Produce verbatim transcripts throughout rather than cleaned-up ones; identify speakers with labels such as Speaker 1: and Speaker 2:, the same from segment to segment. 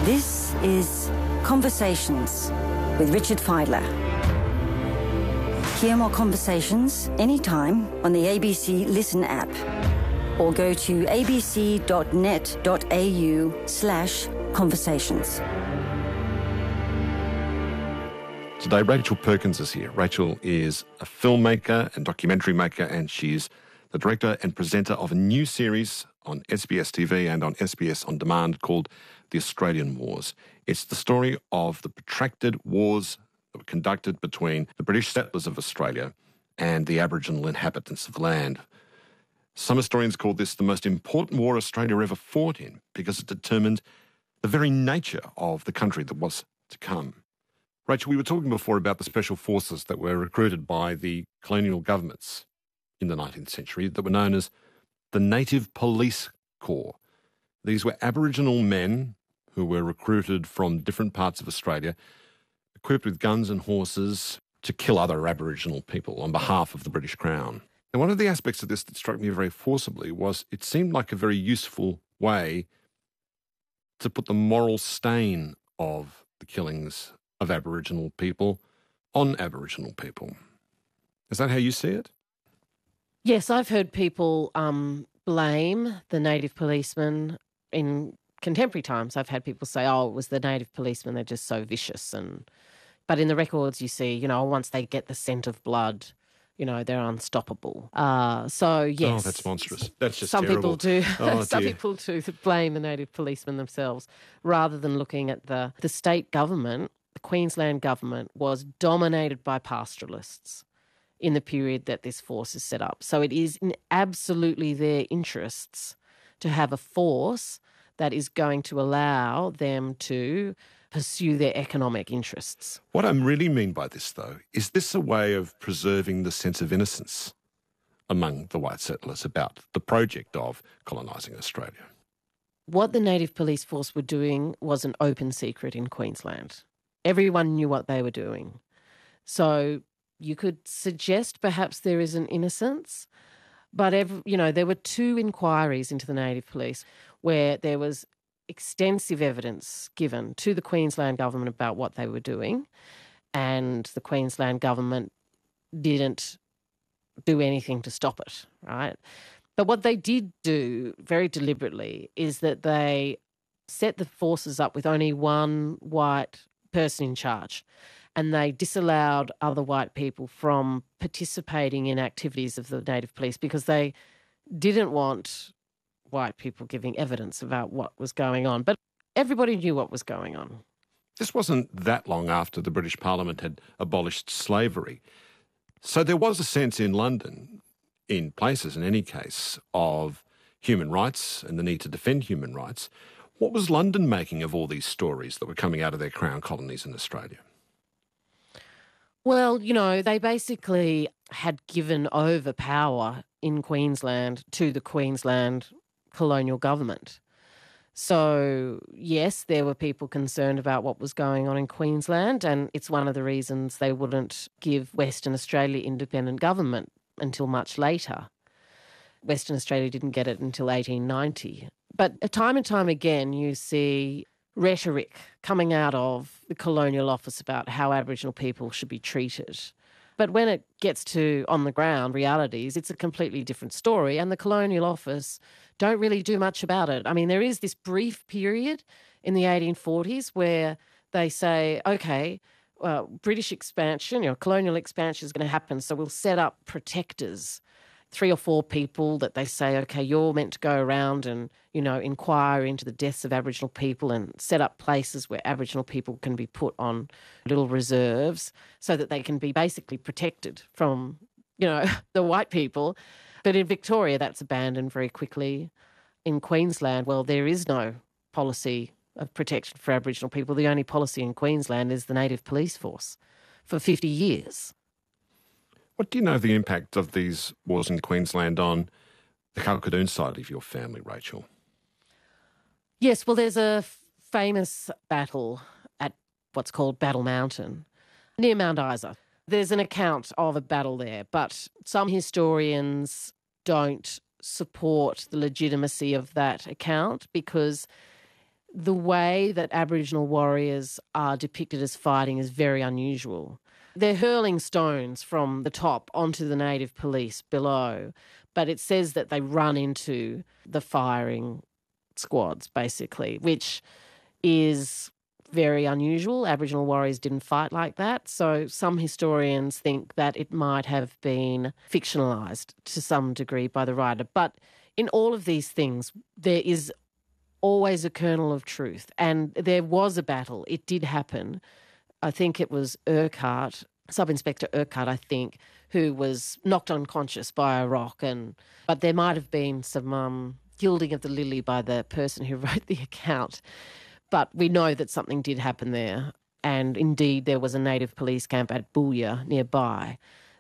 Speaker 1: This is Conversations with Richard Fidler. Hear more conversations anytime on the A B C Listen app or go to abc.net.au slash conversations.
Speaker 2: Today, Rachel Perkins is here. Rachel is a filmmaker and documentary maker, and she's the director and presenter of a new series on S B S T V and on S B S On Demand called The Australian Wars. It's the story of the protracted wars that were conducted between the British settlers of Australia and the Aboriginal inhabitants of the land. Some historians call this the most important war Australia ever fought in because it determined the very nature of the country that was to come. Rachel, we were talking before about the special forces that were recruited by the colonial governments in the nineteenth century that were known as the Native Police Corps. These were Aboriginal men who were recruited from different parts of Australia, equipped with guns and horses to kill other Aboriginal people on behalf of the British Crown. And one of the aspects of this that struck me very forcibly was it seemed like a very useful way to put the moral stain of the killings of Aboriginal people on Aboriginal people. Is that how you see it?
Speaker 3: Yes, I've heard people um, blame the native policemen in contemporary times. I've had people say, oh, it was the native policemen, they're just so vicious. And But in the records you see, you know, once they get the scent of blood, you know, they're unstoppable. Uh, so, yes.
Speaker 2: Oh, that's monstrous. That's just
Speaker 3: some
Speaker 2: terrible.
Speaker 3: People do,
Speaker 2: oh,
Speaker 3: some
Speaker 2: dear.
Speaker 3: people do blame the native policemen themselves rather than looking at the, the state government. The Queensland government was dominated by pastoralists in the period that this force is set up. So it is in absolutely their interests to have a force that is going to allow them to pursue their economic interests.
Speaker 2: What I really mean by this, though, is this a way of preserving the sense of innocence among the white settlers about the project of colonising Australia?
Speaker 3: What the Native Police Force were doing was an open secret in Queensland. Everyone knew what they were doing. So you could suggest perhaps there is an innocence, but, every, you know, there were two inquiries into the Native Police where there was extensive evidence given to the Queensland government about what they were doing, and the Queensland government didn't do anything to stop it, right? But what they did do very deliberately is that they set the forces up with only one white person in charge, and they disallowed other white people from participating in activities of the Native Police because they didn't want white people giving evidence about what was going on. But everybody knew what was going on.
Speaker 2: This wasn't that long after the British Parliament had abolished slavery. So there was a sense in London, in places in any case, of human rights and the need to defend human rights. What was London making of all these stories that were coming out of their Crown colonies in Australia?
Speaker 3: Well, you know, they basically had given over power in Queensland to the Queensland colonial government. So, yes, there were people concerned about what was going on in Queensland, and it's one of the reasons they wouldn't give Western Australia independent government until much later. Western Australia didn't get it until eighteen ninety. But time and time again you see rhetoric coming out of the Colonial Office about how Aboriginal people should be treated. But when it gets to on the ground realities, it's a completely different story, and the Colonial Office don't really do much about it. I mean, there is this brief period in the eighteen forties where they say, okay, well, British expansion, you know, colonial expansion is going to happen, so we'll set up protectors, three or four people that they say, okay, you're meant to go around and, you know, inquire into the deaths of Aboriginal people and set up places where Aboriginal people can be put on little reserves so that they can be basically protected from, you know, the white people. But in Victoria, that's abandoned very quickly. In Queensland, well, there is no policy of protection for Aboriginal people. The only policy in Queensland is the Native Police Force for fifty years.
Speaker 2: What do you know of the impact of these wars in Queensland on the Kalkadoon side of your family, Rachel?
Speaker 3: Yes, well, there's a f- famous battle at what's called Battle Mountain near Mount Isa. There's an account of a battle there, but some historians don't support the legitimacy of that account because the way that Aboriginal warriors are depicted as fighting is very unusual. They're hurling stones from the top onto the native police below, but it says that they run into the firing squads, basically, which is very unusual. Aboriginal warriors didn't fight like that. So some historians think that it might have been fictionalised to some degree by the writer. But in all of these things, there is always a kernel of truth. And there was a battle. It did happen. I think it was Urquhart, Sub-Inspector Urquhart, I think, who was knocked unconscious by a rock. And But there might have been some um, gilding of the lily by the person who wrote the account. But we know that something did happen there. And indeed, there was a native police camp at Booyah nearby.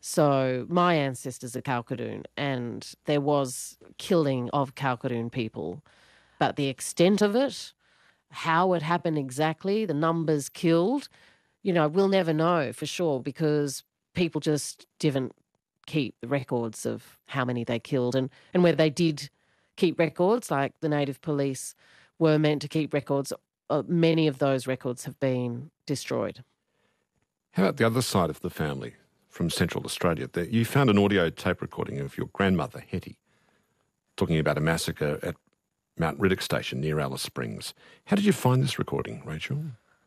Speaker 3: So my ancestors are Kalkadoon, and there was killing of Kalkadoon people. But the extent of it, how it happened exactly, the numbers killed, you know, we'll never know for sure because people just didn't keep the records of how many they killed. And, and where they did keep records, like the native police were meant to keep records, uh, many of those records have been destroyed.
Speaker 2: How about the other side of the family from Central Australia? You found an audio tape recording of your grandmother, Hetty, talking about a massacre at Mount Riddock Station near Alice Springs. How did you find this recording, Rachel?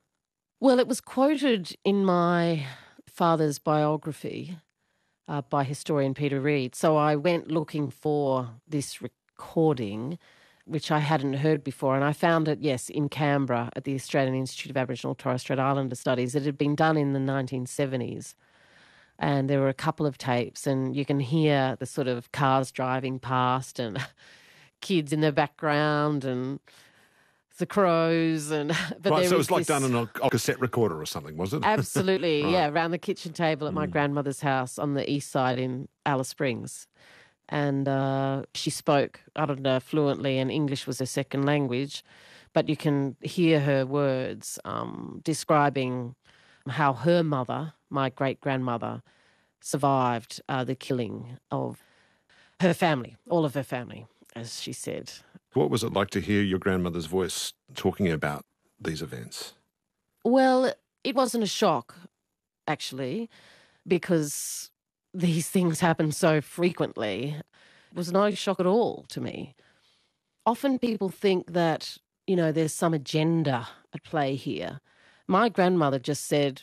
Speaker 3: Well, it was quoted in my father's biography uh, by historian Peter Reid. So I went looking for this recording, which I hadn't heard before, and I found it, yes, in Canberra at the Australian Institute of Aboriginal and Torres Strait Islander Studies. It had been done in the nineteen seventies, and there were a couple of tapes, and you can hear the sort of cars driving past and kids in the background and the crows. and but
Speaker 2: Right,
Speaker 3: there
Speaker 2: so it
Speaker 3: was
Speaker 2: was like
Speaker 3: this...
Speaker 2: done on a cassette recorder or something, was it?
Speaker 3: Absolutely,
Speaker 2: Right.
Speaker 3: yeah, around the kitchen table at my
Speaker 2: Mm.
Speaker 3: grandmother's house on the east side in Alice Springs. And uh, she spoke, I don't know, fluently, and English was her second language, but you can hear her words um, describing how her mother, my great-grandmother, survived uh, the killing of her family, all of her family, as she said.
Speaker 2: What was it like to hear your grandmother's voice talking about these events?
Speaker 3: Well, it wasn't a shock, actually, because these things happen so frequently. It was no shock at all to me. Often people think that, you know, there's some agenda at play here. My grandmother just said,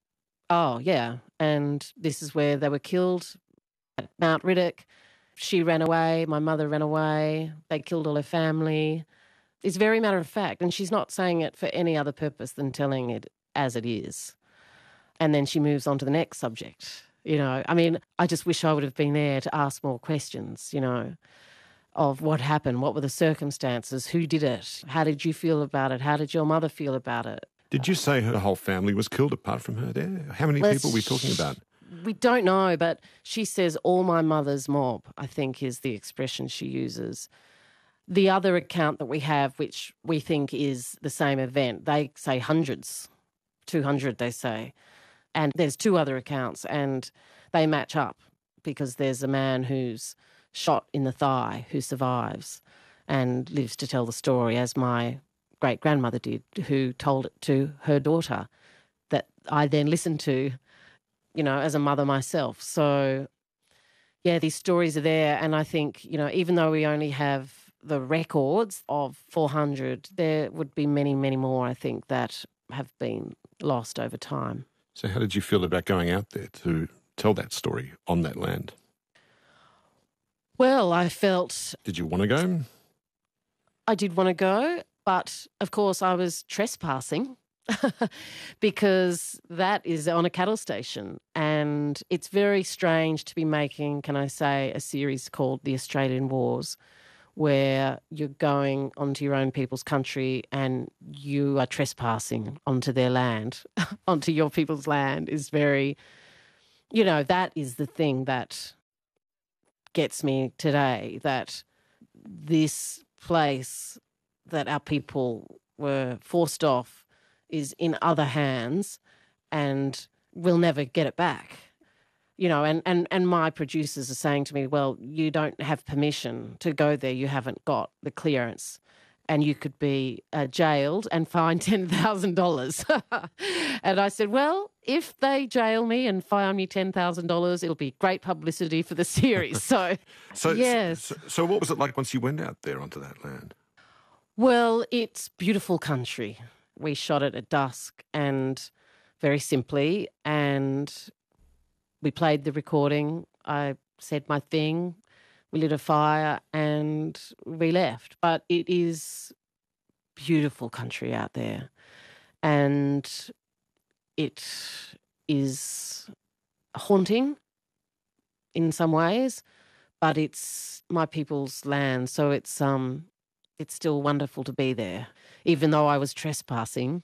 Speaker 3: oh, yeah, and this is where they were killed, at Mount Riddock. She ran away, my mother ran away, they killed all her family. It's very matter of fact, and she's not saying it for any other purpose than telling it as it is. And then she moves on to the next subject. You know, I mean, I just wish I would have been there to ask more questions, you know, of what happened, what were the circumstances, who did it, how did you feel about it, how did your mother feel about it?
Speaker 2: Did you say her whole family was killed apart from her there? How many
Speaker 3: Well,
Speaker 2: people are we talking about?
Speaker 3: We don't know, but she says all my mother's mob, I think is the expression she uses. The other account that we have, which we think is the same event, they say hundreds, two hundred they say. And there's two other accounts and they match up because there's a man who's shot in the thigh who survives and lives to tell the story, as my great-grandmother did, who told it to her daughter that I then listened to, you know, as a mother myself. So, yeah, these stories are there. And I think, you know, even though we only have the records of four hundred, there would be many, many more, I think, that have been lost over time.
Speaker 2: So how did you feel about going out there to tell that story on that land?
Speaker 3: Well, I felt...
Speaker 2: Did you want to go?
Speaker 3: I did want to go, but of course I was trespassing because that is on a cattle station, and it's very strange to be making, can I say, a series called The Australian Wars, where you're going onto your own people's country and you are trespassing onto their land, onto your people's land is very, you know, that is the thing that gets me today, that this place that our people were forced off is in other hands and we'll never get it back. You know, and, and, and my producers are saying to me, well, you don't have permission to go there. You haven't got the clearance. and you could be uh, jailed and fined ten thousand dollars. And I said, well, if they jail me and fine me ten thousand dollars, it'll be great publicity for the series. So,
Speaker 2: so,
Speaker 3: yes.
Speaker 2: So, so what was it like once you went out there onto that land?
Speaker 3: Well, it's beautiful country. We shot it at dusk and very simply, and we played the recording. I said my thing. We lit a fire and we left. But it is beautiful country out there. And it is haunting in some ways, but it's my people's land. So it's um it's still wonderful to be there. Even though I was trespassing,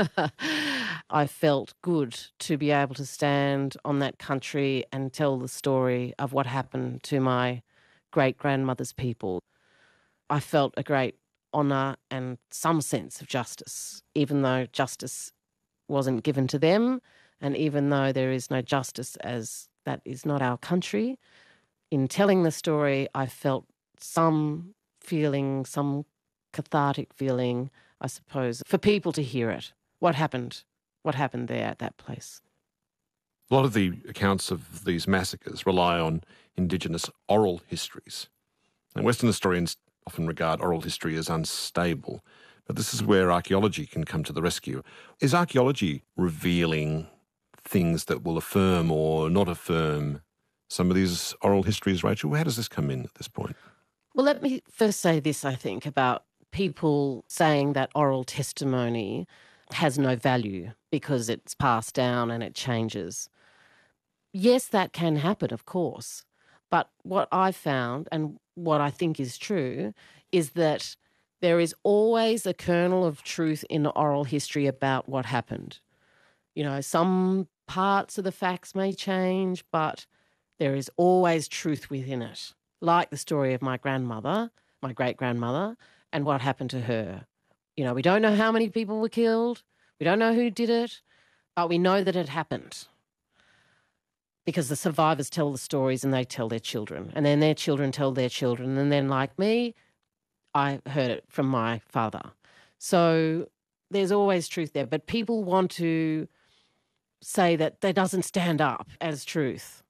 Speaker 3: I felt good to be able to stand on that country and tell the story of what happened to my great-grandmother's people. I felt a great honour and some sense of justice, even though justice wasn't given to them, and even though there is no justice as that is not our country. In telling the story, I felt some feeling, some cathartic feeling, I suppose, for people to hear it. What happened? What happened there at that place?
Speaker 2: A lot of the accounts of these massacres rely on Indigenous oral histories. And Western historians often regard oral history as unstable, but this is where archaeology can come to the rescue. Is archaeology revealing things that will affirm or not affirm some of these oral histories, Rachel? How does this come in at this point?
Speaker 3: Well, let me first say this, I think, about people saying that oral testimony has no value because it's passed down and it changes. Yes, that can happen, of course. But what I've found, and what I think is true, is that there is always a kernel of truth in oral history about what happened. You know, some parts of the facts may change, but there is always truth within it. Like the story of my grandmother, my great-grandmother, and what happened to her. You know, we don't know how many people were killed. We don't know who did it, but we know that it happened. Because the survivors tell the stories and they tell their children, and then their children tell their children, and then, like me, I heard it from my father. So there's always truth there, but people want to say that that doesn't stand up as truth.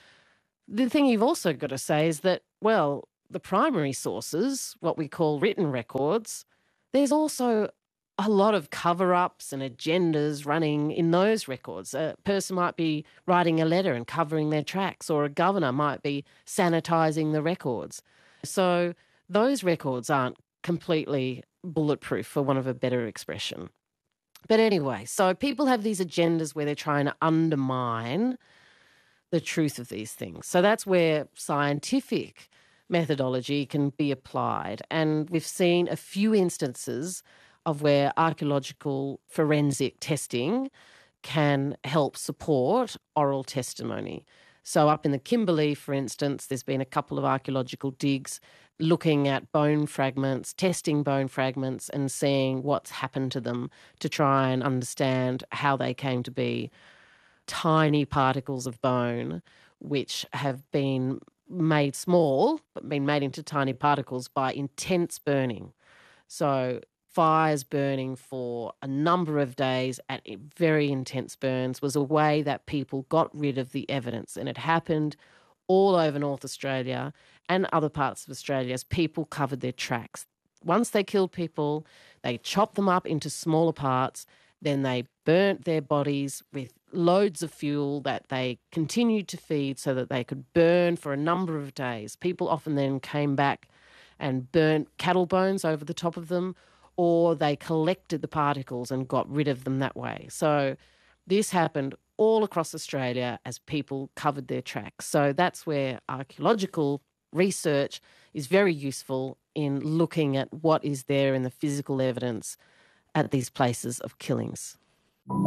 Speaker 3: The thing you've also got to say is that, well, the primary sources, what we call written records, there's also a lot of cover-ups and agendas running in those records. A person might be writing a letter and covering their tracks, or a governor might be sanitising the records. So those records aren't completely bulletproof, for want of a better expression. But anyway, so people have these agendas where they're trying to undermine the truth of these things. So that's where scientific methodology can be applied. And we've seen a few instances of where archaeological forensic testing can help support oral testimony. So up in the Kimberley, for instance, there's been a couple of archaeological digs looking at bone fragments, testing bone fragments and seeing what's happened to them to try and understand how they came to be tiny particles of bone which have been made small, but been made into tiny particles by intense burning. So fires burning for a number of days at very intense burns was a way that people got rid of the evidence. And it happened all over North Australia and other parts of Australia as people covered their tracks. Once they killed people, they chopped them up into smaller parts, then they burnt their bodies with loads of fuel that they continued to feed so that they could burn for a number of days. People often then came back and burnt cattle bones over the top of them, or they collected the particles and got rid of them that way. So this happened all across Australia as people covered their tracks. So that's where archaeological research is very useful in looking at what is there in the physical evidence at these places of killings.